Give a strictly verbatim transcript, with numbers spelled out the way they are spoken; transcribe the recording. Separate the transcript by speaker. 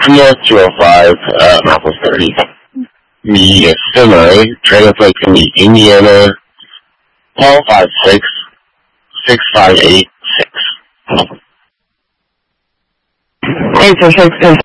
Speaker 1: North two oh five, uh, Northwest thirty. The semi translates to the Indiana Paul five six six five eight six.
Speaker 2: Eight six six